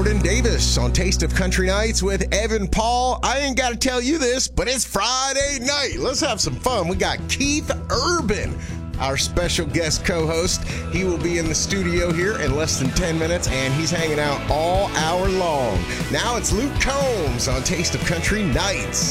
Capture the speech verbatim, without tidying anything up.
Jordan Davis on Taste of Country Nights with Evan Paul. I ain't got to tell you this, but it's Friday night. Let's have some fun. We got Keith Urban, our special guest co-host. He will be in the studio here in less than ten minutes, and he's hanging out all hour long. Now it's Luke Combs on Taste of Country Nights.